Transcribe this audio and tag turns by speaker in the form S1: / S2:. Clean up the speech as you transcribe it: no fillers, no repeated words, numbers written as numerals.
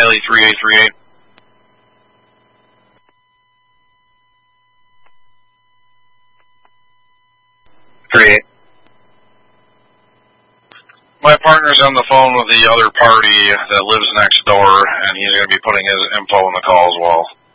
S1: Bailey 3838. My partner's on the phone with the other party that lives next door, and he's going to be putting his info in the call as well.